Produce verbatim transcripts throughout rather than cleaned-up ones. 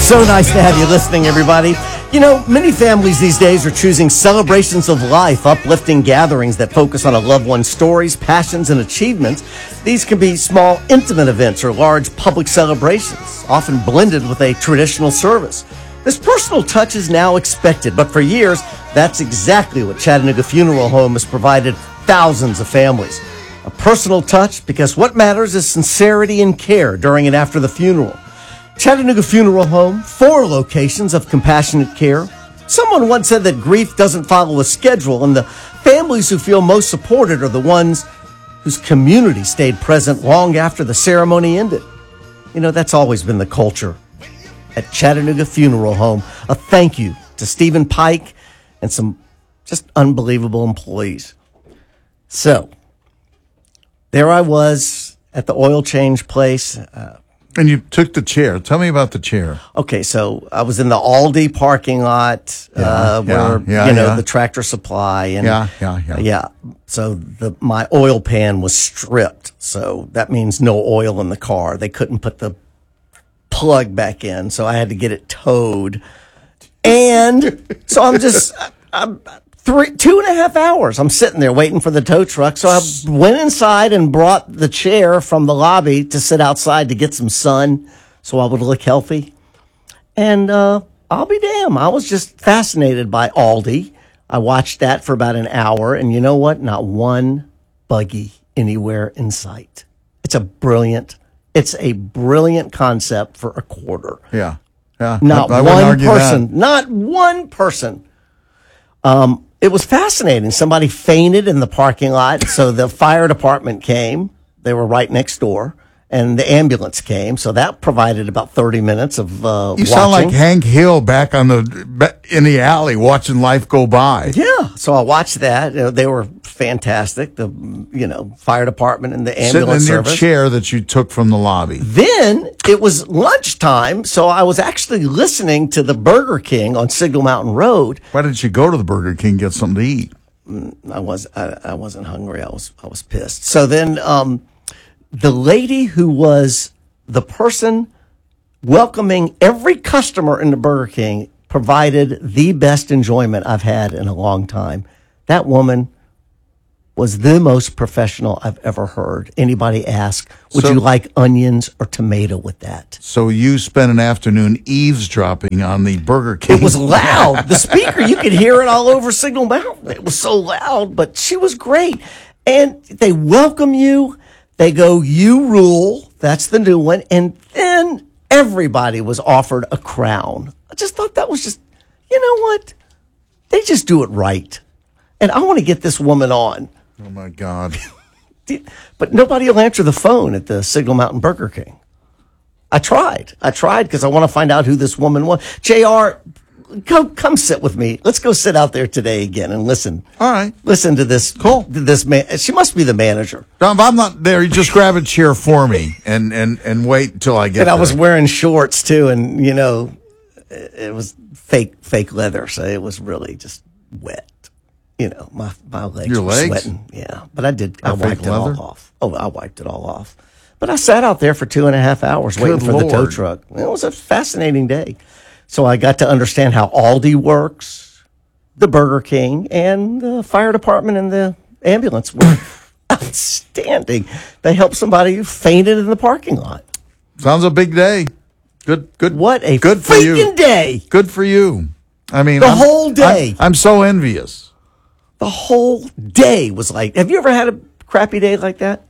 So nice to have you listening, everybody. You know, many families these days are choosing celebrations of life, uplifting gatherings that focus on a loved one's stories, passions, and achievements. These can be small, intimate events or large public celebrations, often blended with a traditional service. This personal touch is now expected, but for years, that's exactly what Chattanooga Funeral Home has provided thousands of families. A personal touch, because what matters is sincerity and care during and after the funeral. Chattanooga Funeral Home, four locations of compassionate care. Someone once said that grief doesn't follow a schedule, and the families who feel most supported are the ones whose community stayed present long after the ceremony ended. You know, that's always been the culture at Chattanooga Funeral Home. A thank you to Stephen Pike and some just unbelievable employees. So, there I was at the oil change place. Uh, And you took the chair. Tell me about the chair. Okay, so I was in the Aldi parking lot, Yeah, uh, where yeah, yeah, you know yeah. the Tractor Supply, and Yeah, yeah, yeah. yeah. So the my oil pan was stripped, so that means no oil in the car. They couldn't put the plug back in, so I had to get it towed. And so I'm just I'm three two and a half hours. I'm sitting there waiting for the tow truck. So I went inside and brought the chair from the lobby to sit outside to get some sun, so I would look healthy. And uh, I'll be damned, I was just fascinated by Aldi. I watched that for about an hour, and you know what? Not one buggy anywhere in sight. It's a brilliant. It's a brilliant concept for a quarter. Yeah, yeah. Not I, I wouldn't one argue person. that. Not one person. Um, it was fascinating. Somebody fainted in the parking lot, so the fire department came. They were right next door, and the ambulance came. So that provided about thirty minutes of uh, You watching. sound like Hank Hill back on the in the alley watching life go by. Yeah, so I watched that. You know, they were fantastic. The you know fire department and the Sitting in ambulance your service. chair that you took from the lobby. Then it was lunchtime, so I was actually listening to the Burger King on Signal Mountain Road. Why didn't you go to the Burger King and get something to eat? I was I, I wasn't hungry. I was I was pissed. So then um, the lady who was the person welcoming every customer in the Burger King provided the best enjoyment I've had in a long time. That woman was the most professional I've ever heard anybody ask, would So- you like onions or tomato with that? So you spent an afternoon eavesdropping on the Burger King. It was loud. The speaker, you could hear it all over Signal Mountain. It was so loud, but she was great. And they welcome you. They go, you rule. That's the new one. And then everybody was offered a crown. I just thought that was just, you know what? They just do it right. And I want to get this woman on. Oh my God. But nobody will answer the phone at the Signal Mountain Burger King. I tried. I tried because I want to find out who this woman was. J R, come come sit with me. Let's go sit out there today again and listen. All right. Listen to this. Cool. to This man. She must be the manager. Tom, if I'm not there, you just grab a chair for me and, and, and wait until I get And I there. was wearing shorts too, and you know, it it was fake fake leather, so it was really just wet. You know, my my legs Your were legs? sweating. Yeah, but I did. I That fake wiped it leather? all off. Oh, I wiped it all off. But I sat out there for two and a half hours waiting Good for the tow Lord. truck. It was a fascinating day. So I got to understand how Aldi works, the Burger King, and the fire department and the ambulance were outstanding. They helped somebody who fainted in the parking lot. Sounds a big day. Good, good. What a good for freaking you. day! Good for you. I mean, The I'm- whole day. I'm, I'm so envious. The whole day was like, have you ever had a crappy day like that?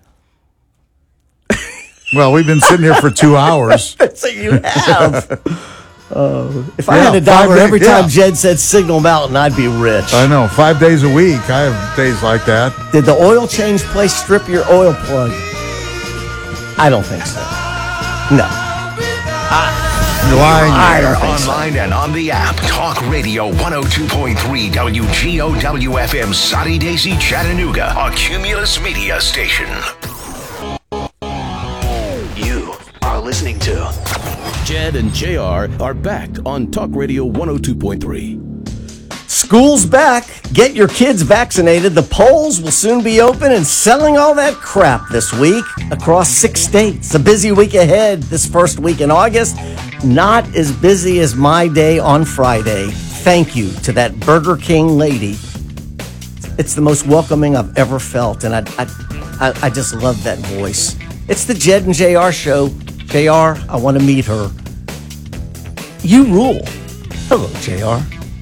Well, we've been sitting here for two hours. So you have. Uh, if I Yeah, had a dollar five days- every time yeah. Jed said Signal Mountain, I'd be rich. I know, five days a week. I have days like that. Did the oil change place strip your oil plug? I don't think so. No. You're lying. I don't think so. Online and on the app. Talk Radio one oh two point three W G O W F M Soddy Daisy Chattanooga, a Cumulus media station. You are listening to Jed and J R are back on Talk Radio one oh two point three. School's back. Get your kids vaccinated. The polls will soon be open and selling all that crap this week across six states. A busy week ahead this first week in August. not as busy as my day on Friday. Thank you to that Burger King lady. It's the most welcoming I've ever felt, and I, I, I, I just love that voice. It's the Jed and J R show. J R, I want to meet her. You rule. Hello, J R.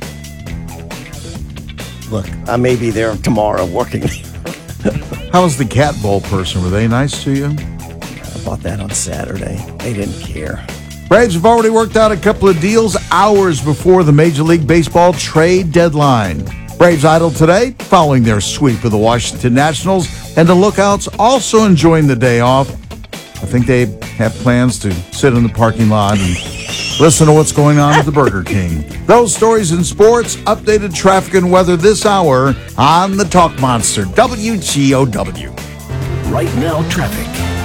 Look, I may be there tomorrow working. How's the cat bowl person? Were they nice to you? I bought that on Saturday. They didn't care. Braves have already worked out a couple of deals hours before the Major League Baseball trade deadline. Braves idle today following their sweep of the Washington Nationals, and the Lookouts also enjoying the day off. I think they have plans to sit in the parking lot and listen to what's going on at the Burger King. Those stories in sports, updated traffic and weather this hour on the Talk Monster, W G O W. Right now, traffic.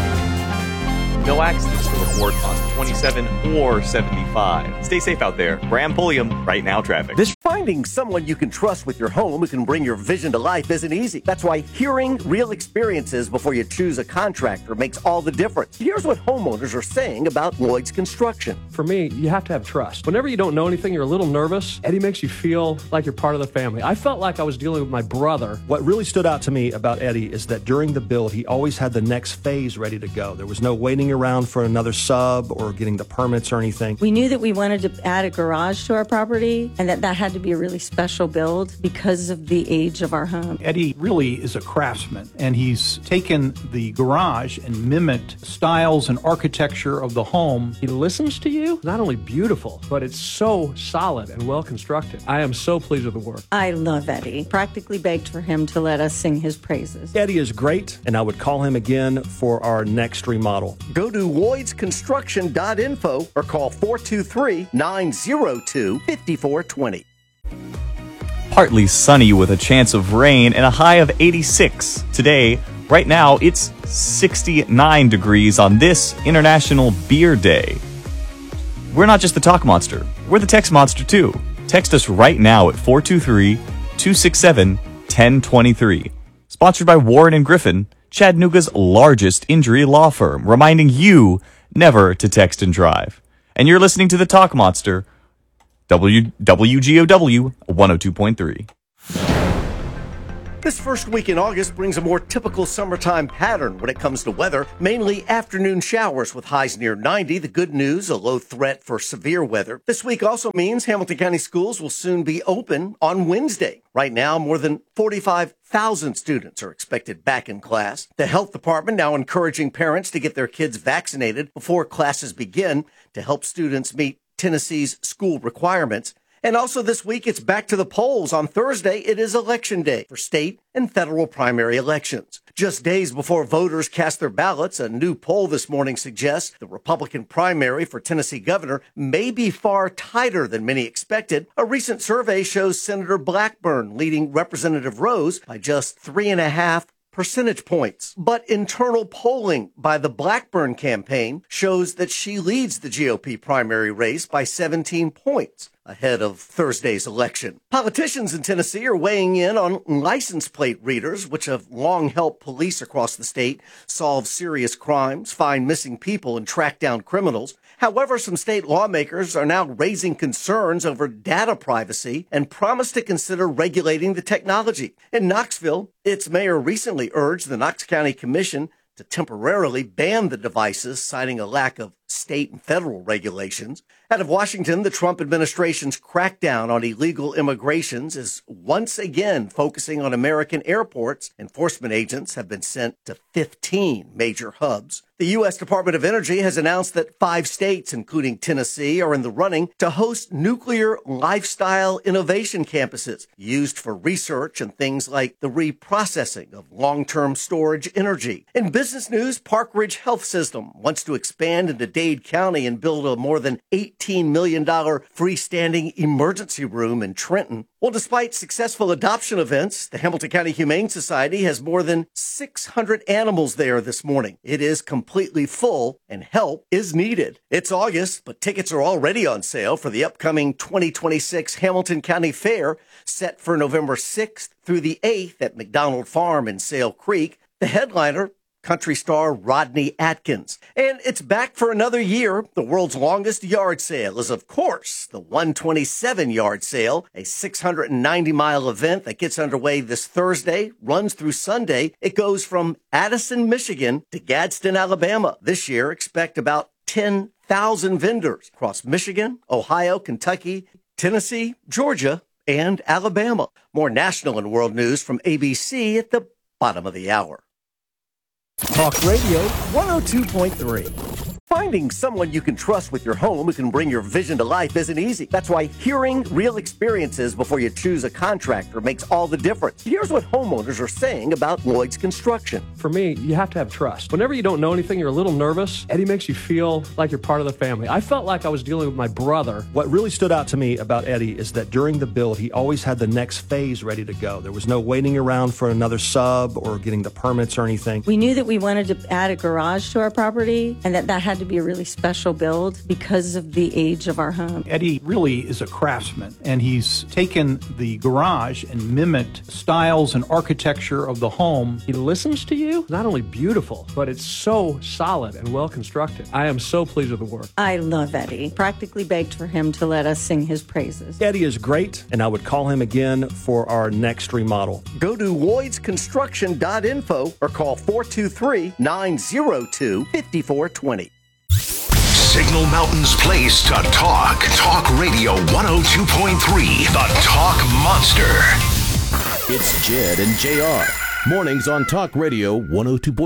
No accidents to report on twenty-seven or seventy-five. Stay safe out there. Bram Pulliam, Right Now Traffic. This finding someone you can trust with your home who can bring your vision to life isn't easy. That's why hearing real experiences before you choose a contractor makes all the difference. Here's what homeowners are saying about Lloyd's Construction. For me, you have to have trust. Whenever you don't know anything, you're a little nervous. Eddie makes you feel like you're part of the family. I felt like I was dealing with my brother. What really stood out to me about Eddie is that during the build, he always had the next phase ready to go. There was no waiting around for another sub or getting the permits or anything. We knew that we wanted to add a garage to our property and that that had to be a really special build because of the age of our home. Eddie really is a craftsman, and he's taken the garage and mimicked styles and architecture of the home. He listens to you. It's not only beautiful, but it's so solid and well constructed. I am so pleased with the work. I love Eddie. Practically begged for him to let us sing his praises. Eddie is great, and I would call him again for our next remodel. Go to lloyds construction dot info or call four two three, nine zero two, five four two zero. Partly sunny with a chance of rain and a high of eighty-six. Today, right now, it's sixty-nine degrees on this International Beer Day. We're not just the Talk Monster. We're the Text Monster, too. Text us right now at four two three, two six seven, one zero two three. Sponsored by Warren and Griffin, Chattanooga's largest injury law firm, reminding you never to text and drive. And you're listening to the Talk Monster, W W G O W one oh two point three. This first week in August brings a more typical summertime pattern when it comes to weather, mainly afternoon showers with highs near ninety. The good news, a low threat for severe weather. This week also means Hamilton County schools will soon be open on Wednesday. Right now, more than forty-five thousand students are expected back in class. The health department now encouraging parents to get their kids vaccinated before classes begin to help students meet Tennessee's school requirements. And also this week, it's back to the polls. On Thursday, it is Election Day for state and federal primary elections. Just days before voters cast their ballots, a new poll this morning suggests the Republican primary for Tennessee governor may be far tighter than many expected. A recent survey shows Senator Blackburn leading Representative Rose by just three and a half percentage points. But internal polling by the Blackburn campaign shows that she leads the G O P primary race by seventeen points ahead of Thursday's election. Politicians in Tennessee are weighing in on license plate readers, which have long helped police across the state solve serious crimes, find missing people, and track down criminals. However, some state lawmakers are now raising concerns over data privacy and promise to consider regulating the technology. In Knoxville, its mayor recently urged the Knox County Commission to temporarily ban the devices, citing a lack of state and federal regulations. Out of Washington, the Trump administration's crackdown on illegal immigrations is once again focusing on American airports. Enforcement agents have been sent to fifteen major hubs. The U S Department of Energy has announced that five states, including Tennessee, are in the running to host nuclear lifestyle innovation campuses used for research and things like the reprocessing of long-term storage energy. In business news, Park Ridge Health System wants to expand into Dade County and build a more than eighteen million dollars freestanding emergency room in Trenton. Well, despite successful adoption events, the Hamilton County Humane Society has more than six hundred animals there this morning. It is completely full and help is needed. It's August, but tickets are already on sale for the upcoming twenty twenty-six Hamilton County Fair, set for November sixth through the eighth at McDonald Farm in Sale Creek. The headliner country star Rodney Atkins. And it's back for another year. The world's longest yard sale is, of course, the one twenty-seven yard sale, a six hundred ninety mile event that gets underway this Thursday, runs through Sunday. It goes from Addison, Michigan to Gadsden, Alabama. This year, expect about ten thousand vendors across Michigan, Ohio, Kentucky, Tennessee, Georgia, and Alabama. More national and world news from A B C at the bottom of the hour. Talk Radio one oh two point three. Finding someone you can trust with your home who can bring your vision to life isn't easy. That's why hearing real experiences before you choose a contractor makes all the difference. Here's what homeowners are saying about Lloyd's Construction. For me, you have to have trust. Whenever you don't know anything, you're a little nervous. Eddie makes you feel like you're part of the family. I felt like I was dealing with my brother. What really stood out to me about Eddie is that during the build, he always had the next phase ready to go. There was no waiting around for another sub or getting the permits or anything. We knew that we wanted to add a garage to our property and that that had to be a really special build because of the age of our home. Eddie really is a craftsman, and he's taken the garage and mimicked styles and architecture of the home. He listens to you. Not only beautiful, but it's so solid and well constructed. I am so pleased with the work. I love Eddie. Practically begged for him to let us sing his praises. Eddie is great, and I would call him again for our next remodel. Go to lloyds construction dot info or call four two three, nine oh two, five four two oh. Signal Mountain's place to talk. Talk Radio one oh two point three, the Talk Monster. It's Jed and J R. Mornings on Talk Radio one oh two point three.